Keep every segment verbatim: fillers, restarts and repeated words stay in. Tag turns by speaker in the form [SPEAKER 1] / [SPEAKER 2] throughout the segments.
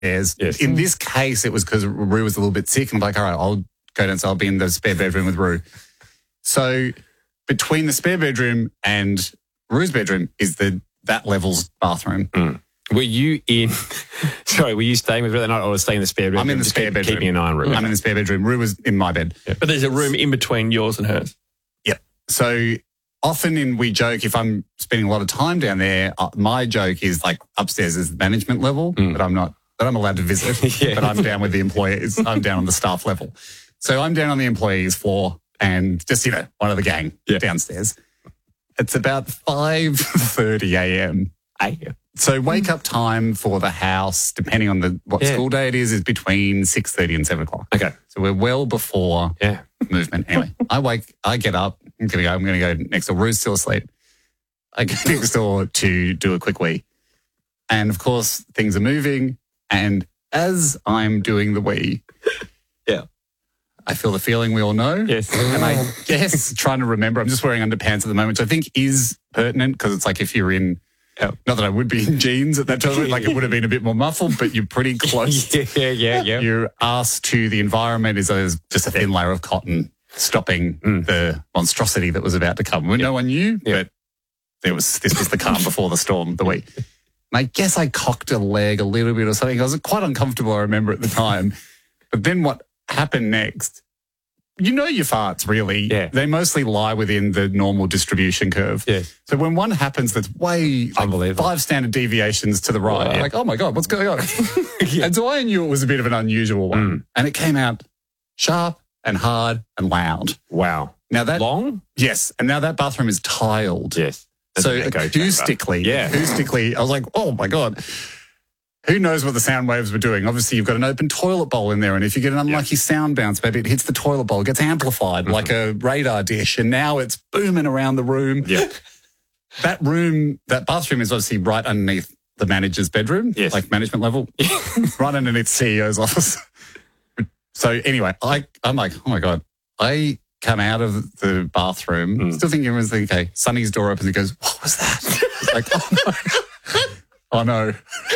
[SPEAKER 1] Yes.
[SPEAKER 2] In this case, it was because Rue was a little bit sick. And I'm like, all right, I'll go downstairs. I'll be in the spare bedroom with Rue. So between the spare bedroom and Rue's bedroom is the that level's bathroom.
[SPEAKER 1] Mm. Were you in, sorry, were you staying with her that night or staying in the spare bedroom?
[SPEAKER 2] I'm in the spare
[SPEAKER 1] keep,
[SPEAKER 2] bedroom.
[SPEAKER 1] Keeping an eye on Rue.
[SPEAKER 2] I'm in the spare bedroom. Rue was in my bed.
[SPEAKER 3] Yeah. But there's a room in between yours and hers.
[SPEAKER 2] Yep. So often in we joke, if I'm spending a lot of time down there, uh, my joke is like upstairs is the management level, mm. but I'm not, that I'm allowed to visit, yeah. but I'm down with the employees. I'm down on the staff level. So I'm down on the employees floor and just, you know, one of the gang yeah. downstairs. It's about five thirty a.m. So wake up time for the house, depending on the what yeah. school day it is, is between six thirty and seven o'clock.
[SPEAKER 1] Okay.
[SPEAKER 2] So we're well before
[SPEAKER 1] yeah.
[SPEAKER 2] movement. Anyway, I wake, I get up, I'm going to go, I'm going to go next door. Rue's still asleep. I go next door to do a quick wee. And of course, things are moving. And as I'm doing the wee,
[SPEAKER 1] yeah.
[SPEAKER 2] I feel the feeling we all know.
[SPEAKER 1] Yes.
[SPEAKER 2] And I guess trying to remember, I'm just wearing underpants at the moment, which I think is pertinent because it's like if you're in, yeah. not that I would be in jeans at that time, like it would have been a bit more muffled, but you're pretty close.
[SPEAKER 1] yeah, yeah, yeah.
[SPEAKER 2] Your ass to the environment is just a thin layer of cotton stopping mm. the monstrosity that was about to come. Well, yeah. No one knew, yeah. but there was this was the calm before the storm, the week. And I guess I cocked a leg a little bit or something. I was quite uncomfortable, I remember at the time. But then what happened next, you know your farts, really.
[SPEAKER 1] Yeah.
[SPEAKER 2] They mostly lie within the normal distribution curve.
[SPEAKER 1] Yeah.
[SPEAKER 2] So when one happens that's way like
[SPEAKER 1] Unbelievable.
[SPEAKER 2] five standard deviations to the right,
[SPEAKER 1] wow.
[SPEAKER 2] I'm like, oh my God, what's going on? yeah. And so I knew it was a bit of an unusual one. Mm. And it came out sharp and hard and loud.
[SPEAKER 1] Wow.
[SPEAKER 2] Now that
[SPEAKER 1] long?
[SPEAKER 2] Yes. And now that bathroom is tiled.
[SPEAKER 1] Yes.
[SPEAKER 2] That's so acoustically,
[SPEAKER 1] yeah.
[SPEAKER 2] acoustically, I was like, oh my God. Who knows what the sound waves were doing? Obviously, you've got an open toilet bowl in there, and if you get an unlucky yeah. sound bounce, maybe it hits the toilet bowl, it gets amplified mm-hmm. like a radar dish, and now it's booming around the room.
[SPEAKER 1] Yeah.
[SPEAKER 2] That room, that bathroom is obviously right underneath the manager's bedroom,
[SPEAKER 1] yes.
[SPEAKER 2] like management level, right underneath C E O's office. So anyway, I, I'm like, oh my God. I come out of the bathroom, mm. still thinking everyone's thinking, okay, Sonny's door opens and goes, what was that? It's like, oh no. Oh no.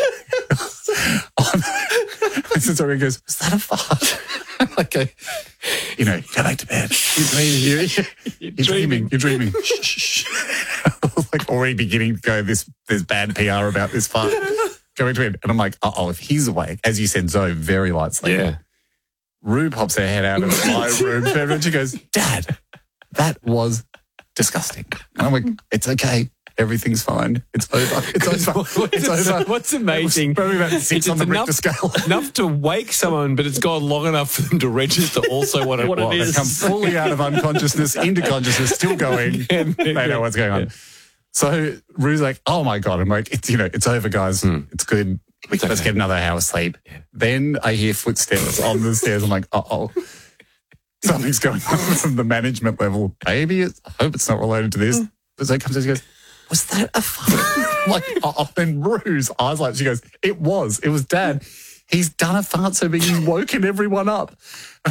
[SPEAKER 2] oh, no. And so Tori goes, was that a fart? I'm like, okay. You know, go back to bed. You're dreaming. You're, you're, you're dreaming. You're dreaming. Shh, shh, shh. I was like already beginning to go, this, there's bad P R about this fart. Going to bed. And I'm like, uh-oh, if he's awake, as you said, Zoe, very light sleep.
[SPEAKER 1] Yeah.
[SPEAKER 2] Rue pops her head out of my room and she goes, Dad, that was disgusting. And I'm like, it's okay. Everything's fine. It's over. It's over. It's over.
[SPEAKER 1] What's amazing?
[SPEAKER 2] It probably about six
[SPEAKER 1] it's
[SPEAKER 2] on the
[SPEAKER 1] enough,
[SPEAKER 2] Richter scale.
[SPEAKER 1] Enough to wake someone, but it's gone long enough for them to register also what it
[SPEAKER 3] what
[SPEAKER 1] was.
[SPEAKER 3] It is.
[SPEAKER 2] They come fully out of unconsciousness into consciousness, still going.
[SPEAKER 1] Yeah,
[SPEAKER 2] they know what's going on. Yeah. So Rue's like, oh my God. I'm like, it's, you know, it's over, guys. Mm. It's good. We, let's get another hour's sleep. Yeah. Then I hear footsteps on the stairs. I'm like, uh-oh. Something's going on from the management level. Maybe it's, I hope it's not related to this. But Zoe comes in and goes, was that a fart? like, oh, then Rue's eyes like, she goes, it was. It was Dad. He's done a fart so big he's woken everyone up.